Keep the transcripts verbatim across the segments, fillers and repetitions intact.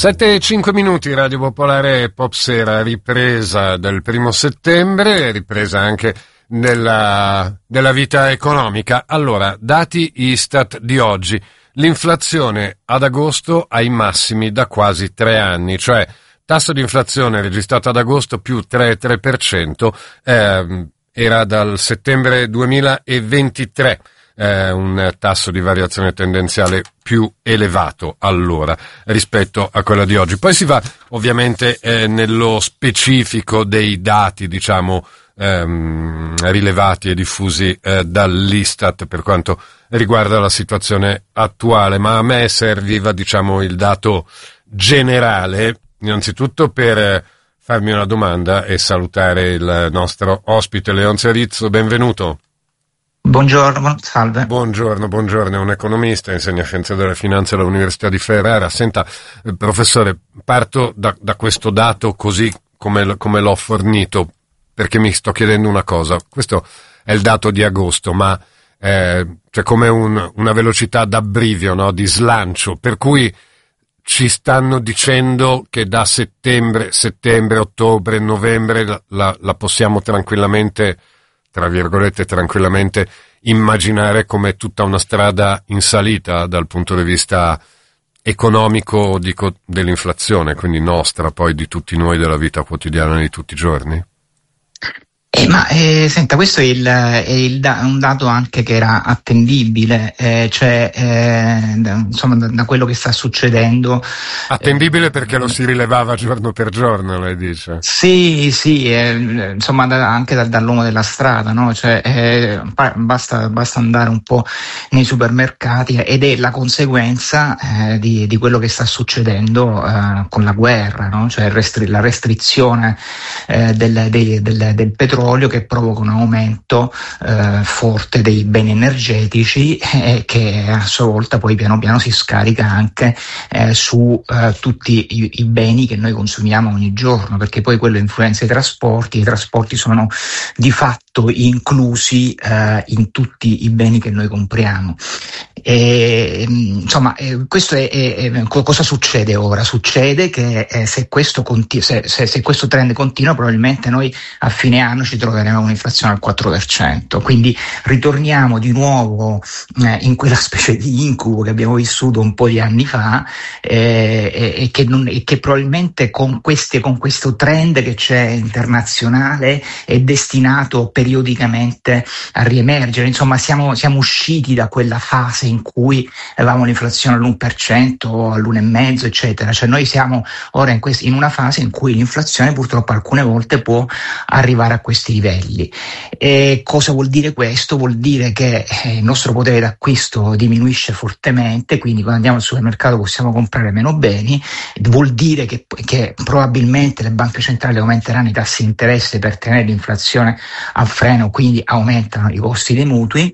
Sette e cinque minuti, Radio Popolare Popsera, ripresa del primo settembre, ripresa anche nella, della vita economica. Allora, dati Istat di oggi, l'inflazione ad agosto ai massimi da quasi tre anni, cioè tasso di inflazione registrato ad agosto più tre virgola tre per cento, eh, era dal settembre duemilaventitré. Eh, un tasso di variazione tendenziale più elevato allora rispetto a quello di oggi. Poi si va ovviamente eh, nello specifico dei dati, diciamo, ehm, rilevati e diffusi eh, dall'Istat per quanto riguarda la situazione attuale, ma a me serviva, diciamo, il dato generale, innanzitutto per eh, farmi una domanda e salutare il nostro ospite Leonzio Rizzo. Benvenuto. Buongiorno, salve. Buongiorno, buongiorno, è un economista, insegna scienze delle finanze all'Università di Ferrara. Senta, eh, professore, parto da, da questo dato così come, come l'ho fornito, perché mi sto chiedendo una cosa. Questo è il dato di agosto, ma eh, c'è come un, una velocità d'abbrivio, no? Di slancio, per cui ci stanno dicendo che da settembre, settembre, ottobre, novembre la, la, la possiamo tranquillamente, tra virgolette, tranquillamente immaginare come tutta una strada in salita dal punto di vista economico, dico, dell'inflazione, quindi nostra, poi di tutti noi, della vita quotidiana di tutti i giorni? Eh, ma eh, senta, questo è, il, è il da, un dato anche che era attendibile, eh, cioè eh, da, insomma da, da quello che sta succedendo. Attendibile eh, perché lo si rilevava giorno per giorno, lei dice? Sì, sì, eh, insomma da, anche da, dall'uomo della strada, no? Cioè, eh, basta, basta andare un po' nei supermercati ed è la conseguenza eh, di, di quello che sta succedendo eh, con la guerra, no? Cioè restri- la restrizione eh, del, del, del, del petrolio, che provoca un aumento eh, forte dei beni energetici e che a sua volta poi piano piano si scarica anche eh, su eh, tutti i, i beni che noi consumiamo ogni giorno, perché poi quello influenza i trasporti, i trasporti sono di fatto inclusi eh, in tutti i beni che noi compriamo. E, insomma, eh, questo è, è, è cosa succede ora? Succede che eh, se, questo continu- se, se, se questo trend continua, probabilmente noi a fine anno ci troveremo un'inflazione al quattro per cento, quindi ritorniamo di nuovo eh, in quella specie di incubo che abbiamo vissuto un po' di anni fa eh, e, e, che non, e che probabilmente con, queste, con questo trend che c'è internazionale è destinato periodicamente a riemergere. Insomma, siamo, siamo usciti da quella fase in cui avevamo l'inflazione all'uno per cento, all'uno virgola cinque per cento, eccetera. Cioè noi siamo ora in, quest- in una fase in cui l'inflazione purtroppo alcune volte può arrivare a questi livelli. E cosa vuol dire questo? Vuol dire che eh, il nostro potere d'acquisto diminuisce fortemente, quindi quando andiamo al supermercato possiamo comprare meno beni, vuol dire che, che probabilmente le banche centrali aumenteranno i tassi di interesse per tenere l'inflazione a freno, quindi aumentano i costi dei mutui.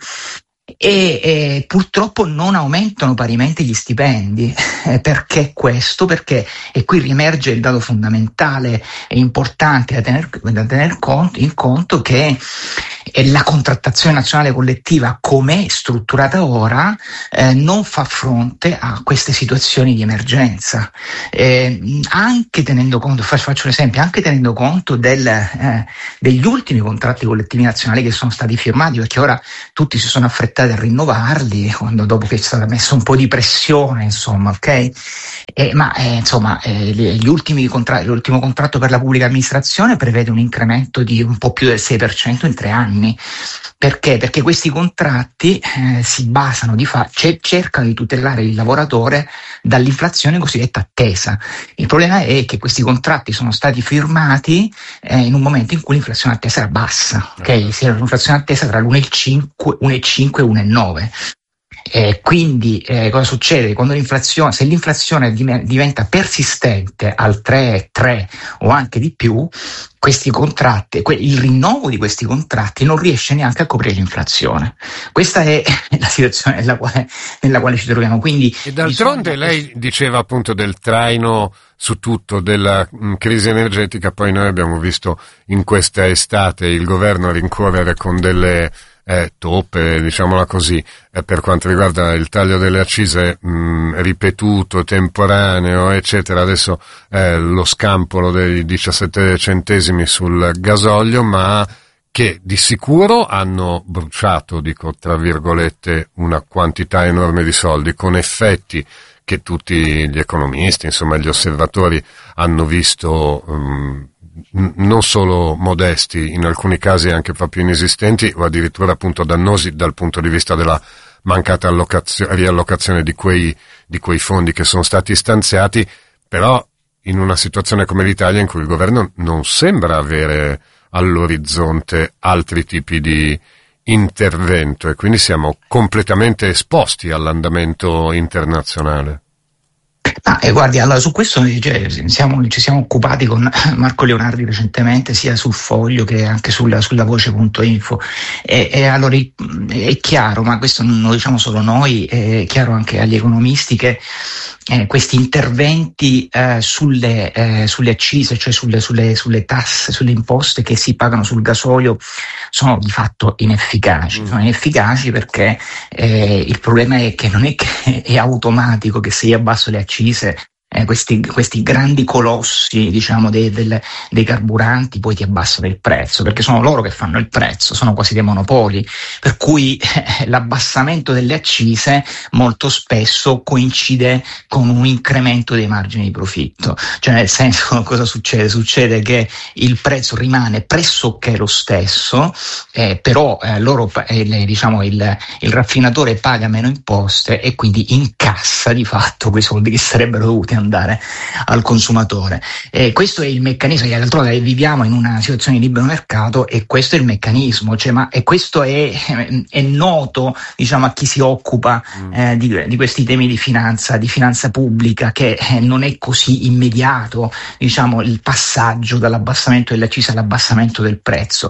E, e purtroppo non aumentano parimenti gli stipendi. Eh, perché questo? Perché, e qui riemerge il dato fondamentale e importante da tener, da tener conto, in conto, che è la contrattazione nazionale collettiva, come è strutturata ora, eh, non fa fronte a queste situazioni di emergenza. Eh, anche tenendo conto, faccio, faccio un esempio, anche tenendo conto del, eh, degli ultimi contratti collettivi nazionali che sono stati firmati, perché ora tutti si sono affrettati a rinnovarli quando dopo che è stata messa un po' di pressione, insomma, ok? Eh, ma eh, insomma eh, gli ultimi contratti, l'ultimo contratto per la pubblica amministrazione prevede un incremento di un po' più del sei per cento in tre anni. Perché? Perché questi contratti eh, si basano di fa- c- cercano di tutelare il lavoratore dall'inflazione cosiddetta attesa. Il problema è che questi contratti sono stati firmati eh, in un momento in cui l'inflazione attesa era bassa, ok? Si era l'inflazione attesa tra l'uno virgola cinque e uno virgola nove. Eh, quindi eh, cosa succede? Quando l'inflazione, se l'inflazione diventa persistente al tre virgola tre o anche di più, questi contratti, que- il rinnovo di questi contratti non riesce neanche a coprire l'inflazione. Questa è la situazione nella quale, nella quale ci troviamo. Quindi, e d'altronde bisogna... lei diceva appunto del traino su tutto della mh, crisi energetica, poi noi abbiamo visto in questa estate il governo rincorrere con delle eh, toppe, diciamola così, eh, per quanto riguarda il taglio delle accise mh, ripetuto, temporaneo, eccetera. Adesso eh, lo scampolo dei diciassette centesimi sul gasolio, ma che di sicuro hanno bruciato, dico tra virgolette, una quantità enorme di soldi, con effetti che tutti gli economisti, insomma gli osservatori, hanno visto um, non solo modesti, in alcuni casi anche proprio inesistenti, o addirittura appunto dannosi dal punto di vista della mancata allocazio- riallocazione di quei, di quei fondi che sono stati stanziati, però in una situazione come l'Italia in cui il governo non sembra avere all'orizzonte altri tipi di intervento, e quindi siamo completamente esposti all'andamento internazionale. Ah, e guardi, allora su questo cioè, siamo, ci siamo occupati con Marco Leonardi recentemente, sia sul Foglio che anche sulla, sulla voce punto info, e, e allora è chiaro, ma questo non lo diciamo solo noi, è chiaro anche agli economisti che eh, questi interventi eh, sulle, eh, sulle accise, cioè sulle, sulle, sulle tasse, sulle imposte che si pagano sul gasolio, sono di fatto inefficaci. Mm. Sono inefficaci perché eh, il problema è che non è che è automatico che se io abbasso le accise Eh, questi, questi grandi colossi, diciamo, dei, del, dei carburanti poi ti abbassano il prezzo, perché sono loro che fanno il prezzo, sono quasi dei monopoli, per cui eh, l'abbassamento delle accise molto spesso coincide con un incremento dei margini di profitto, cioè nel senso cosa succede? Succede che il prezzo rimane pressoché lo stesso, eh, però eh, loro, eh, diciamo, il, il raffinatore paga meno imposte e quindi incassa di fatto quei soldi che sarebbero dovuti andare al consumatore. E questo è il meccanismo, d'altronde viviamo in una situazione di libero mercato e questo è il meccanismo, cioè, ma e questo è, è noto, diciamo, a chi si occupa eh, di, di questi temi di finanza, di finanza pubblica, che eh, non è così immediato, diciamo, il passaggio dall'abbassamento dell'accisa all'abbassamento del prezzo.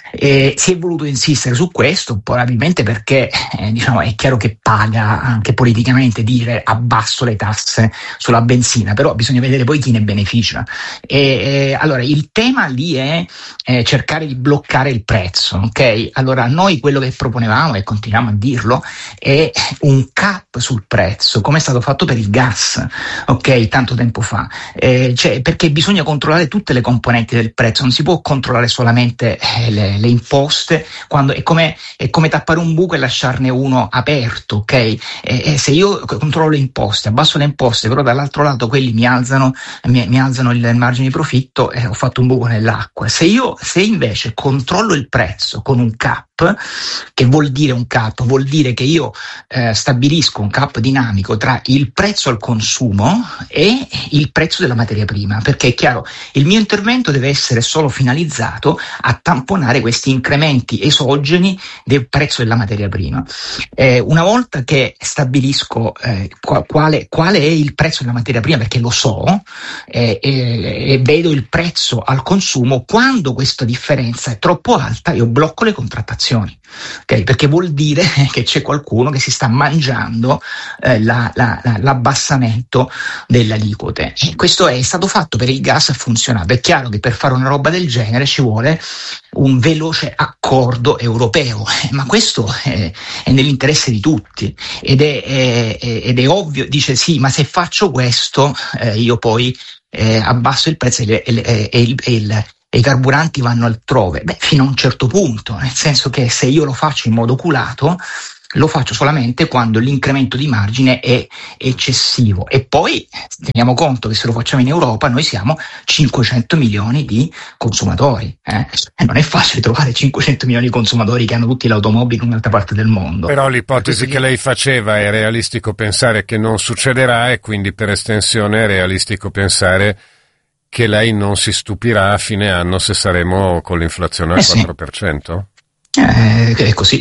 E si è voluto insistere su questo probabilmente perché eh, diciamo, è chiaro che paga anche politicamente dire abbasso le tasse sulla benzina, però bisogna vedere poi chi ne beneficia. E, e, allora il tema lì è eh, cercare di bloccare il prezzo, ok? Allora noi quello che proponevamo, e continuiamo a dirlo, è un cap sul prezzo, come è stato fatto per il gas, ok? Tanto tempo fa, eh, cioè, perché bisogna controllare tutte le componenti del prezzo, non si può controllare solamente eh, le le imposte, quando è come, è come tappare un buco e lasciarne uno aperto, ok? E, e se io controllo le imposte, abbasso le imposte, però dall'altro lato quelli mi alzano, mi, mi alzano il, il margine di profitto, e eh, ho fatto un buco nell'acqua. Se io, se invece controllo il prezzo con un cap, che vuol dire un cap? Vuol dire che io eh, stabilisco un cap dinamico tra il prezzo al consumo e il prezzo della materia prima, perché è chiaro, il mio intervento deve essere solo finalizzato a tamponare questi incrementi esogeni del prezzo della materia prima. Eh, una volta che stabilisco eh, quale, quale è il prezzo della materia prima, perché lo so, eh, eh, e vedo il prezzo al consumo, quando questa differenza è troppo alta io blocco le contrattazioni. Okay, perché vuol dire che c'è qualcuno che si sta mangiando eh, la, la, la, l'abbassamento delle aliquote. E questo è stato fatto per il gas, ha funzionato. È chiaro che per fare una roba del genere ci vuole un veloce accordo europeo, ma questo è, è nell'interesse di tutti ed è, è, ed è ovvio. Dice sì, ma se faccio questo eh, io poi eh, abbasso il prezzo e, e, e, il, e il e i carburanti vanno altrove. Beh, fino a un certo punto, nel senso che se io lo faccio in modo oculato, lo faccio solamente quando l'incremento di margine è eccessivo. E poi teniamo conto che se lo facciamo in Europa noi siamo cinquecento milioni di consumatori. Eh? E non è facile trovare cinquecento milioni di consumatori che hanno tutti l'automobile in un'altra parte del mondo. Però l'ipotesi che lei faceva è realistico pensare che non succederà, e quindi per estensione è realistico pensare che lei non si stupirà a fine anno se saremo con l'inflazione al eh sì. quattro per cento? Eh, è così.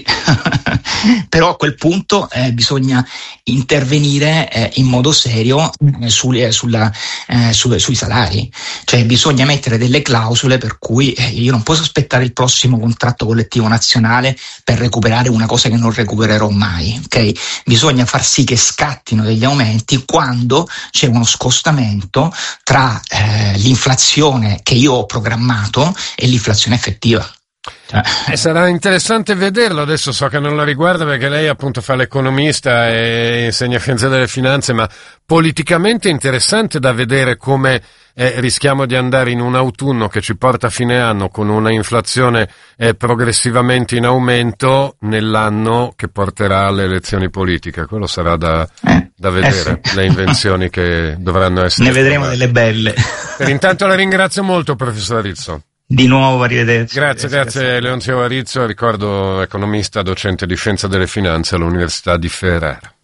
Però a quel punto eh, bisogna intervenire eh, in modo serio eh, su, eh, sulla, eh, su, sui salari, cioè bisogna mettere delle clausole per cui eh, io non posso aspettare il prossimo contratto collettivo nazionale per recuperare una cosa che non recupererò mai, ok? Bisogna far sì che scattino degli aumenti quando c'è uno scostamento tra eh, l'inflazione che io ho programmato e l'inflazione effettiva. Eh, sarà interessante vederlo. Adesso so che non la riguarda perché lei appunto fa l'economista e insegna scienze delle finanze, ma politicamente è interessante da vedere come eh, rischiamo di andare in un autunno che ci porta a fine anno con una inflazione eh, progressivamente in aumento nell'anno che porterà alle elezioni politiche. Quello sarà da, eh, da vedere, eh sì. le invenzioni che dovranno essere. Ne vedremo trovate. Delle belle. Per intanto la ringrazio molto, professor Arizzo. Di nuovo, arrivederci. Grazie, grazie, grazie. Leonzio Arizzo, ricordo economista, docente di scienza delle finanze all'Università di Ferrara.